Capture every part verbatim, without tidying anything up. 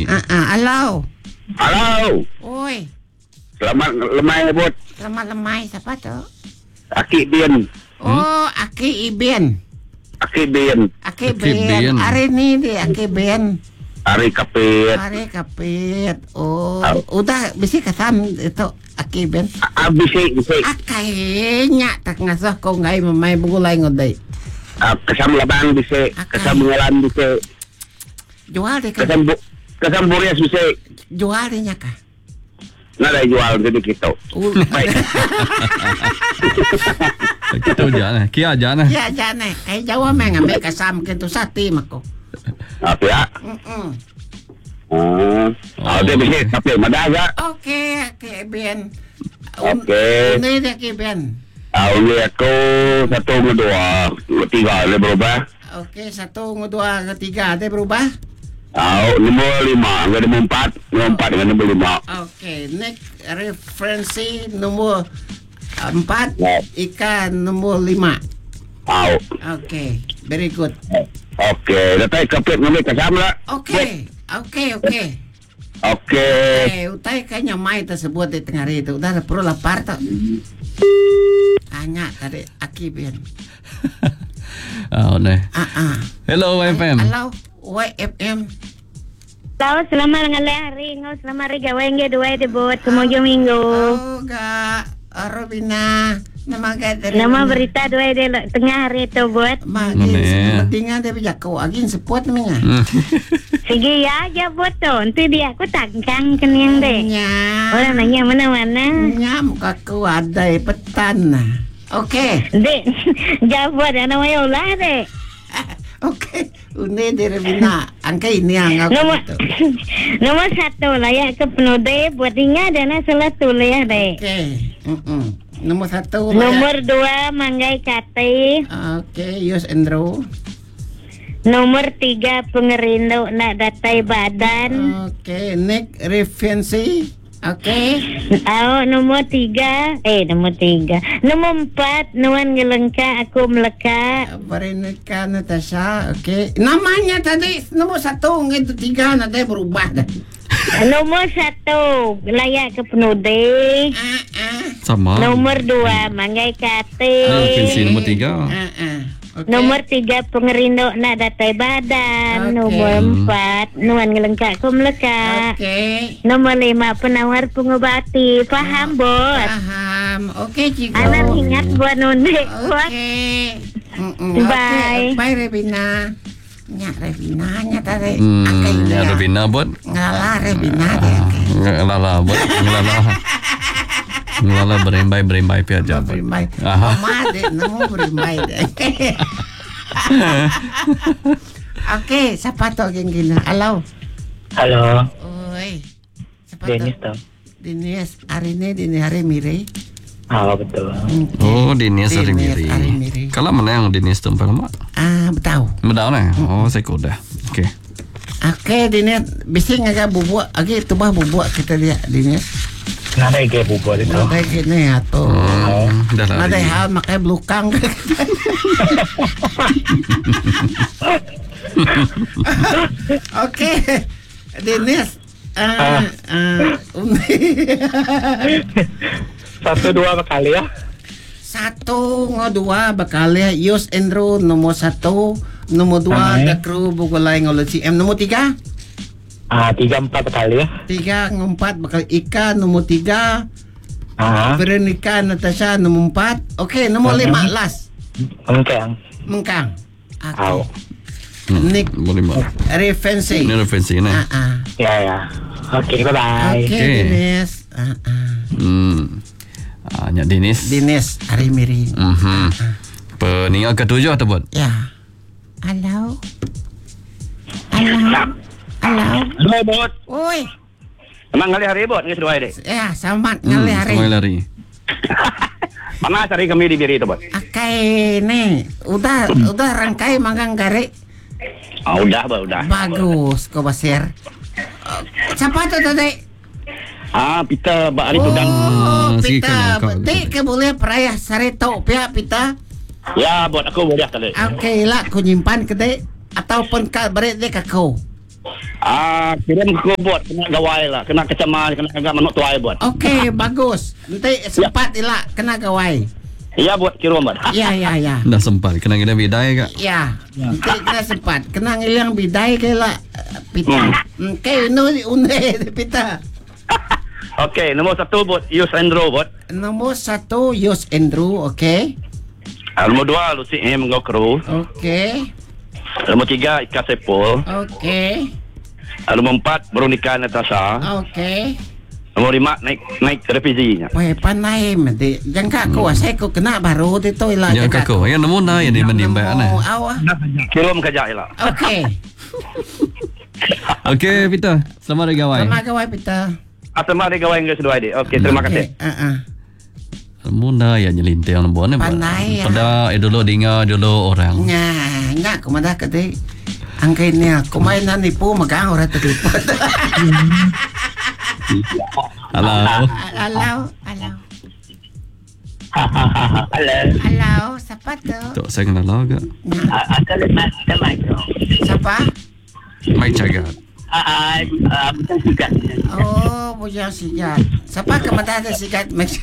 gitu. Ah, ah, halo. Halo. Oi. Selamat lemai bot. Selamat lemai. Siapa tu? Aki Bien. Oh, Aki Iben. Aki Bien. Aki Aki Ben. Ben. Hari ni dia Aki Ben. Ari Kapit. Hari kapit. Oh, Oh. udah bisa kasam itu Aki Ben. Abisik, bisik. Akainya tak ngasah kau ngai memai bugulai ngodai. Kesam labang bisik. Akai. Kesam mengalan bisik. Jual deh kan? Kesam bu kesam burias bisik. Jual deh nyaka. Nak dah jual jadi kita. Uh, Baik. Kita jangan, kia jangan. ya jangan. Kayak Jawa meng ambil kasam kentu sati mako. Apa ya? Mm-mm. Hmm. Oh, dia bisik tapi madah agak. Okey, Aki Ben. Okey. Ini dia Aki Ben. Ah, ini aku satu dua tiga ada berubah. Okey, satu, dua, ketiga ada berubah. Ah, nombor lima, enggak nombor empat, nombor empat dengan nombor lima. Okey, next referensi nombor empat, Ya. ikan nombor lima. Ah, Okey, very good. okey. Dah tahu kapit ngambil kesam lah. Okey, okey, okey. Okey. Eh, utai kayaknya mai tersebut di tengah hari itu. Udah perlu lapar tak? Tanya tadi Aki Ben. Oh, nih. Ah ah. Hello, Y F M. Halo, Y F M. Tahu selamat ngalih hari, ngau selamat hari gawe nge dua de bot semoga minggu. Oh, ga Robina. Nama ga dari Nama berita dua de tengah hari tu bot. Magi Mana? pentingan dia bijak kau agin sepot minga. Hmm. Sige ya aja bot tu. Nanti dia aku tangkang kenyang deh. Nya. Orang nanya mana-mana. Nya muka kau ada petan. Okey. Dek, jawab ada nama ya ulah dek. Okey. Une dari Robina. Angka ini yang aku. Nomor gitu. nomor satu layak ke penuh deh. Buat ingat dana salah tulis ya dek. Okey. Mm-mm. Nombor satu. Nomor dua manggai kate. Okey, Yus Andrew. Nomor tiga pengerindu nak datai badan. Okey, next referensi. Okey. Oh, nomor tiga. Eh, nomor tiga. Nomor empat, nuan ngelengka, aku meleka. Barinika Natasha. Okey. Namanya tadi nomor satu, itu tiga nanti berubah dah. Nomor satu, layak ke penude. Ah ah. Sama. Nomor dua, manggai kate. Ah, pensi nomor tiga. Ah ah. Okey. Nomor tiga, pengerindo nak datai badan. Okey. Nomor empat, nuan ngelengka, aku meleka. Okey. Nomor lima, penawar pengobati. Faham, bos? Faham. Okey, cikgu. Anak ingat buat nunde. Buat. Okey. Mm-mm. Bye. Okey. Bye, Rebina. Nya Rebina nya tadi. Hmm, Akay ya dia. Rubina bot. Ngalah Rebina dia. Ngelala bot, ngelala. Ngelala berembai berembai pi aja bot. Berimbai. Aha. Mama dek, namo berimbai dek. Okey, siapa tu yang gini? Halo. Halo, Oi. Siapa Dennis tu? tuh. Dennis. Hari ni Dennis hari mire. Ah, betul. Oh, Dinis hari Dinis miri. hari miri. Kalau mana yang Dinis tu empat lama? Ah, betul. Medau nih. Oh, saya kuda. Oke. Okey, Dennis. Bising agak bubuk. Agak tubah bubuk kita lihat Dennis. Kenapa ya kayak bubur itu? Ada gini atau Oh, dah lah. ada hal makai belukang. Okey, Dennis. Ah, ah, Satu dua kali ya. satu ngodua bakal Yus Andrew nomor satu, nomor dua Hai. ada kru bugulai ngolol C M nomor tiga, Ah, tiga empat kali ya. tiga ngompat bakal Ika nomor tiga, Ah, Veronica Natasha nomor empat. Okey, nomor Mhm. lima last oke. Mengkang. Au. Okey. Nick Boleh mak. referensi. Ini referensi ni. Ah ah. Ya ya. Oke, bye bye. Okey, Okey. Dennis. Ah ah. Hmm. Ah, Nyak Dinis. Dennis hari miring. Mhm. Peninggal ketujuh tu bot. Ya. Halo. Halo. Halo. Halo bot. Oi. Emang ngalih hari bot nggak sedua deh. Ya, selamat ngalih hari. Semua lari. Mana cari kami di biri itu bot? Akai nih, udah udah rangkai manggang gare. Ah udah bot udah. Bagus, kau basir. Uh, siapa tu tadi? Ah pita bak hari tu dan. Oh, sige pita. ka, ka- Di ke boleh perayah sarito pia pita. Ya bot aku boleh kali. Okey lah, kau nyimpan ke dek ataupun ka beri dek ke kau. Ah, kirim ke buat kena gawai lah, kena kecamah, kena agak manuk tuai buat. Okey, bagus. Nanti sempat elak kena gawai. Ya buat kirim buat. Ya, ya, ya. Dah sempat kena kena bidai kak. Ya. Nanti kena sempat. Kena ngilang bidai ke lah. Pita. Okey, no unde pita. Okey, nombor satu buat Yus Andrew buat. Nombor satu, Yus Andrew, okey. Ah, nombor dua Lucy M Gokru. Okey. Nombor tiga Ika Sepul. Okey. Ah, nombor empat Veronica Natasha. Okey. Nombor lima naik naik revizinya. Weh, panai mesti. Jangka ko saya ko kena baru dito ila. Ya kak, yang nemu na yang di menimba ana. Awah. Kirim kerja lah. Okey. Okey, Peter. Selamat hari gawai. Selamat gawai Peter. Asma dia gawai dengan sedua dia. Okey, terima kasih. Ha ah. Muna yang nyelintir yang buat ni. Pandai, ya. Pada eh dulu dengar dulu orang. Nya, nya ko madah kate. Angkai ni ko main nan nipu magang ora terlipat. Halo. Halo, halo. Halo. Halo, siapa tu? Tok saya kenal lah kak. Ada mak, ada mak. Siapa? Mike Cagat. Ah, ah, bukan sikat. Oh, bujang sigat. Siapa ke mata ada sigat? Max.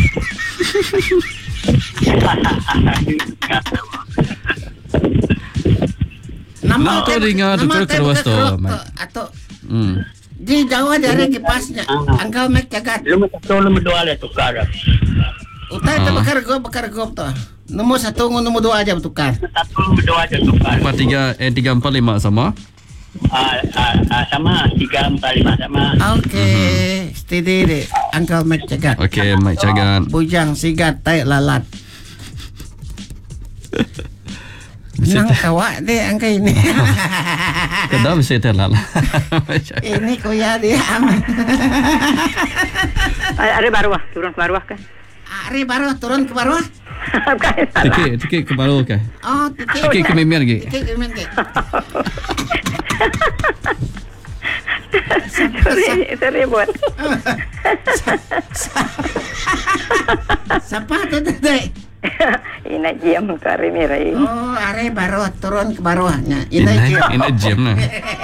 Nak tu dengar tu terus keruas tu, Mak. Atau Hmm. di Jawa dari kipasnya. Angkau Max Cagat. Nombor satu, nombor dua ada tukar. Utai tu bakar gop, bakar gop tu. Nombor satu dengan nombor dua aja bertukar. Satu, nombor dua ada tukar. Empat tiga eh tiga empat lima sama. Ah, ah, ah, sama. Tiga, empat, lima sama. Okey, steady deh. Angkau Max Cagat. Okey, Mike Cagat. Bujang sigat tai lalat. Nang tawa deh angka ini. Kedap mesti terlal. Ini koya dia aman. Ada baru ah, turun ke baru ah kan? Ari baru turun ke bawah. Tikit, tikit ke baru ke? Oh, tiket. Tikit ke memir lagi. Tiket ke men ke. Sorry, sorry buat. Siapa tu tadi? Ina jam ke hari ni rai. Oh, ari baru turun ke bawahnya. Ini Ini je. ini jam lah.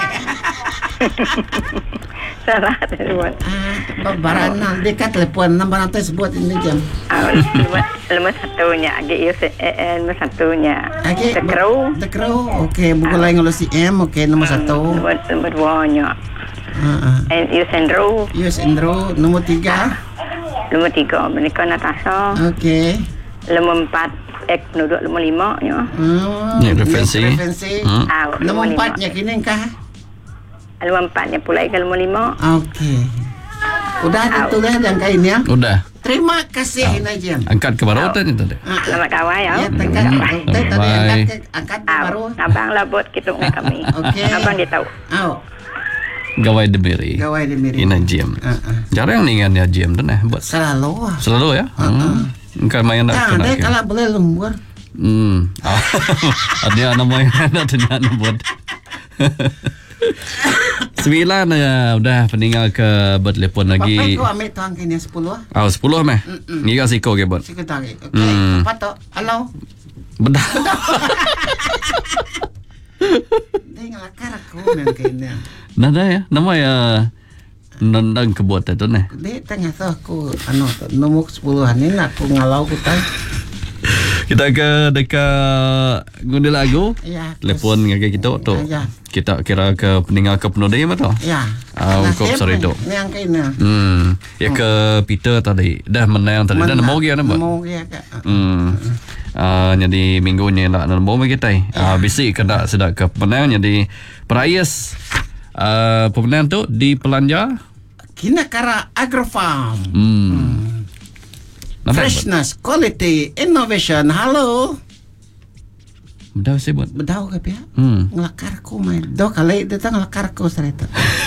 Salah tadi buat. Ah, barang dekat telepon nombor nanti sebut ini jam. Awal buat lemah satunya, agak iyo se eh lemah satunya. Okey. Tekrau. Tekrau. Okey, buku lain kalau si M, okey nombor satu. Buat lemah duanya. Ah, ah. And iyo sendro. Yus Indro nombor tiga. Lemah tiga, menikah Natasha. Okey. Lemah empat, ek nuduk lemah lima nya. Oh, Ni referensi. Referensi. Hmm. Ah, Nombor empatnya kini kah? Lemah empatnya pula ke lemah lima. Okey. Udah tentu dah jangka ini ya. Udah. Terima kasih Najam. Angkat ke baru tadi tadi. Selamat kawai ya. Ya, tengkat. Tadi tadi Bye. angkat ke- angkat ke Aw, baru. abang labot kita dengan kami. Okey. Abang dia tahu. Aw, Gawai debiri. gawai dia mirip. Ina jam. Ah, ah. Jarang ni kan ya jam tu nah buat. Selalu ah. Selalu ya. Hmm. Engkau main nak Nah, kena. dia ke? kalau boleh lembur. Hmm. Ada nama yang ada dengan buat. Sembilan ya, udah peninggal ke bertelepon Bapak lagi. kau ambil tu angka ni sepuluh ah. Ah, sepuluh meh. Ni kan siko ke buat. Sekitar lagi. Okey. Hmm. Apa tu? Halo. Bedah. Dia ngelakar aku nan kini. Nada ya, nama ya nandang kebuat itu nih. Dia tengah tu aku anu tu nomor sepuluhan ni nak aku ngalau ku tai. Kita ke dekat gundi lagu. Ya. Telepon dengan kita tu. Ya. Kita kira ke peninggal ke penuh dia betul. Ya. Ah, Nah, kau siapa sorry tu. Ni angka ini. Hmm, ya ke Peter tadi. Dah menang tadi. Dah mau dia nampak. Mau dia ke? Hmm. Uh, jadi minggu ni nak nak bawa kita. Ah, bisik kena sedap ke pemenang jadi perayas uh, pemenang tu di Pelanja. Kina kara Agrofarm. Hmm. Nampak? Freshness, quality, innovation. Halo. Dah saya buat. Bedau ke pihak? Hmm. Ngelakar ko main. Do kali dia tak ngelakar ko sereta.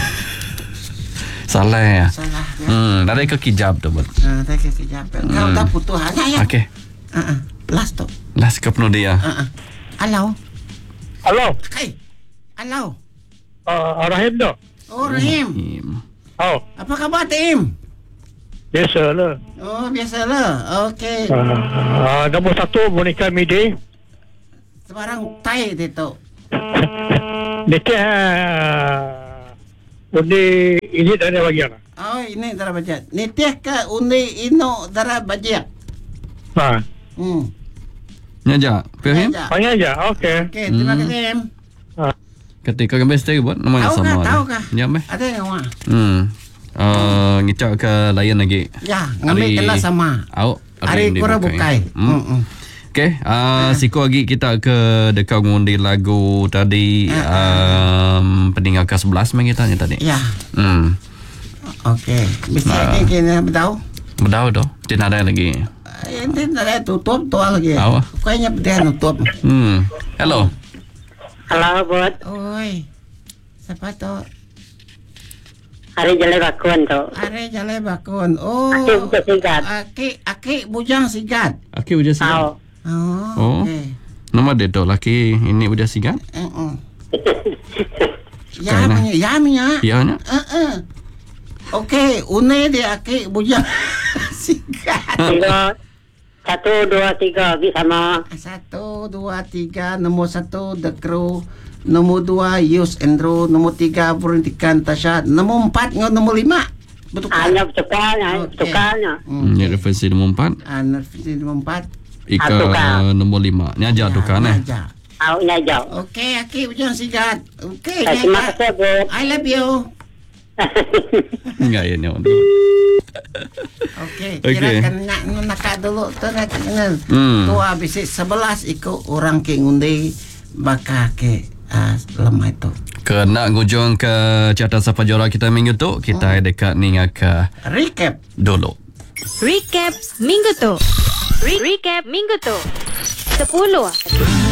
Salah ya. Salah. Ya. Hmm, dari ke kijab tu buat. Ah, tak ke kejap. Kau Hmm. dah putus hanya ya. Okey. Ah, ah. Last tu. Last ke penuh dia. Ah, ah. Halo. Halo. Hai. Halo. Uh, Rahim dah. Oh, Rahim. Hmm. Oh, Apa khabar Tim? biasa lah. Oh, biasalah. Okey. Uh, uh, nombor satu, Monica Midi. Sebarang tai dia tu. Nikah Undi ini tak ada bagian. Oh, ini darah bajet. Nitih ke undi ino darah bajet? Ha. Hmm. Nyaja, Fahim? Bajet. Panggil aja. Okey. Okey, terima Hmm. kasih. Em. Ketika kami stay buat nama yang Tahu sama. kah? Tahu ada. kah? Ya, meh. Ada yang wah. Hmm. Uh, ngicak ke layan lagi. Ya, ngambil Hari- kena sama. Au, Hari yang kurang dibukai. bukai. Hmm. Hmm. Okay, uh, siku lagi kita ke dekat ngundi lagu tadi um, peninggal ke sebelas main kita ni tadi. Ya. Hmm. Okey. Bisa Ah. uh. kini tahu? Bedau tu. Tidak ada lagi. Ini ada tutup tu lagi. Apa? Kayaknya dia tutup. Hmm. Hello. Halo, Bud. Oi. Siapa tu? Hari Jalai Bakun tu. Are Jalai Bakun. Oh. Aki bujang sigat. Aki aki bujang sigat. Aki udah sigat. Tahu. Oh. Oh. Okey. Nama dia tu laki ini udah sigat. Uh-uh. Ya Kaya na. punya, ya punya. Ya nya. Uh-uh. Okey, une dia aki bujang sigat. Tiga. Satu, dua, tiga. Pergi sama. Satu, dua, tiga. Nombor satu, The Crew. Nombor dua, Yus Andrew. Nombor tiga, Berhentikan Tasha. Nombor empat, dengan nombor lima. Betul kan? Hanya bertukarnya. Okey. Bertukarnya. Hmm. Ini referensi nombor empat. Ah, nervisi nombor empat. Ika Ah, tukar. nombor lima. Ni aja Ya, tukar eh. aja. Awaknya jauh. Okey, Aki bujang sigat. Okey, Eh, Terima Nyak. kasih, Bud. I love you. Enggak ya ni. Okey, Okey. kirakan nak nakak dulu tu nak kenal. Hmm. Tu habis sebelas ikut orang ke ngundi bakal ke uh, lemah itu. Kena ngujung ke carta Sapa Jora kita minggu tu, kita Hmm. dekat ni ke Recap. dulu. Recap minggu tu. Re- Recap minggu tu. sepuluh.